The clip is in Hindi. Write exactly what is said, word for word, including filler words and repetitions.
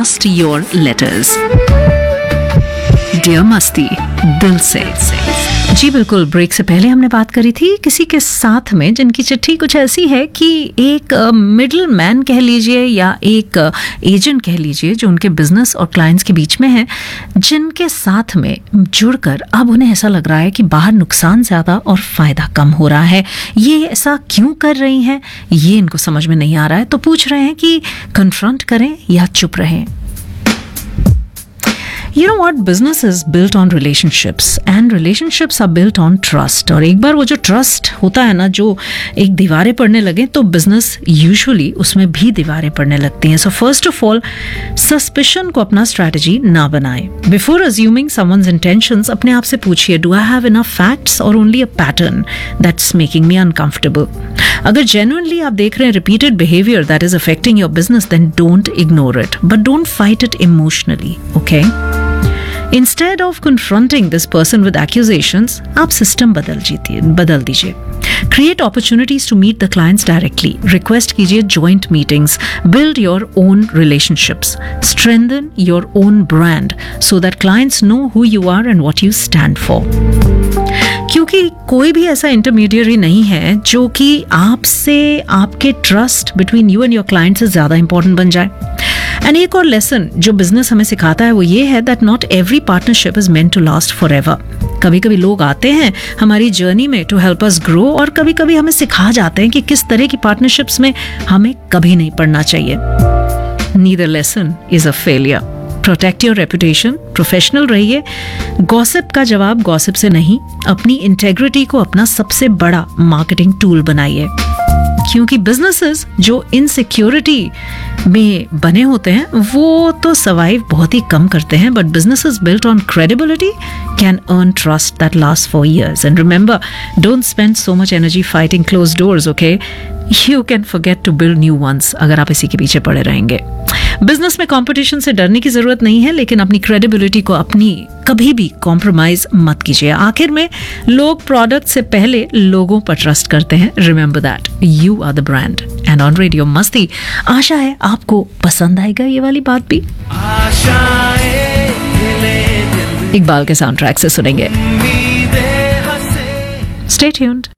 trust your letters. डियर मस्ती दिल से। जी बिल्कुल, ब्रेक से पहले हमने बात करी थी किसी के साथ में जिनकी चिट्ठी कुछ ऐसी है कि एक मिडिल मैन कह लीजिए या एक एजेंट कह लीजिए जो उनके बिजनेस और क्लाइंट्स के बीच में है, जिनके साथ में जुड़कर अब उन्हें ऐसा लग रहा है कि बाहर नुकसान ज़्यादा और फ़ायदा कम हो रहा है। ये ऐसा क्यों कर रही हैं, ये इनको समझ में नहीं आ रहा है, तो पूछ रहे हैं कि कन्फ्रंट करें या चुप रहें। You know what? Business is built on relationships and relationships are built on trust. और एक बार वो जो ट्रस्ट होता है ना, जो एक दीवारें पड़ने लगे तो बिजनेस यूजुअली उसमें भी दीवारें पड़ने लगती हैं। So first of all suspicion को अपना स्ट्रैटेजी ना बनाएं। बिफोर अज्यूमिंग समवन्स इंटेंशंस अपने आप से पूछिए, do I have enough facts और only a pattern that's making me uncomfortable. अगर जेन्युइनली आप देख रहे हैं repeated behaviour that is affecting your business, then don't ignore it, but don't fight it emotionally, okay? Instead of confronting this person with accusations, आप सिस्टम बदल जीतिए बदल दीजिए। Create opportunities to meet the clients directly. Request कीजिए joint meetings. Build your own relationships. Strengthen your own brand so that clients know who you are and what you stand for. क्योंकि कोई भी ऐसा इंटरमीडियरी नहीं है जो कि आपसे आपके trust between you and your client से ज़्यादा इंपॉर्टेंट बन जाए। एंड एक और लेसन जो बिजनेस हमें सिखाता है वो ये है that not every partnership is meant to last for ever. कभी कभी लोग आते हैं हमारी जर्नी में टू हेल्प अस ग्रो, और कभी कभी हमें सिखा जाते हैं कि किस तरह की पार्टनरशिप्स में हमें कभी नहीं पड़ना चाहिए। Neither lesson is a failure. Protect your reputation, professional रहिए। गॉसिप का जवाब गॉसिप से नहीं, अपनी इंटेग्रिटी को अपना सबसे बड़ा मार्केटिंग टूल बनाइए। क्योंकि बिजनेसेस जो इनसिक्योरिटी में बने होते हैं वो तो सर्वाइव बहुत ही कम करते हैं, but businesses built on credibility can earn trust that last for years. And remember, don't spend so much energy fighting close doors, okay? You can forget to build new ones अगर आप इसी के पीछे पड़े रहेंगे। बिजनेस में कंपटीशन से डरने की जरूरत नहीं है, लेकिन अपनी क्रेडिबिलिटी को अपनी कभी भी कॉम्प्रोमाइज मत कीजिए। आखिर में लोग प्रोडक्ट से पहले लोगों पर ट्रस्ट करते हैं। Remember that you are the brand. And on radio मस्ती आशा है आपको पसंद आएगा ये वाली बात भी। इकबाल के साउंड ट्रैक से सुनेंगे। Stay tuned.